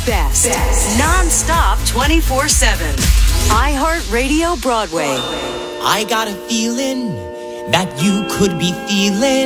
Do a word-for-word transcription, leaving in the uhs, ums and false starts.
best. best. Non-stop twenty-four seven. iHeartRadio Broadway. I got a feeling that you could be feeling